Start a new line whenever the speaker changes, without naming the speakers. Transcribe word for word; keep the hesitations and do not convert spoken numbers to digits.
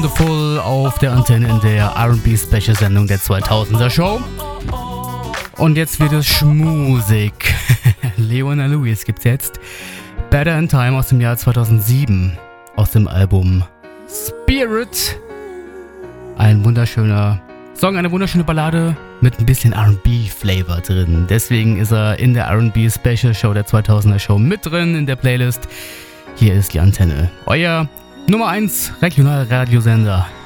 Wonderful auf der Antenne in der R and B Special Sendung der zweitausender Show. Und jetzt wird es schmusig. Leona Lewis gibt's jetzt. Better in Time aus dem Jahr zweitausendsieben. Aus dem Album Spirit. Ein wunderschöner Song, eine wunderschöne Ballade mit ein bisschen R and B-Flavor drin. Deswegen ist er in der R and B Special Show der zweitausender Show mit drin in der Playlist. Hier ist die Antenne. Euer Nummer eins Regionalradiosender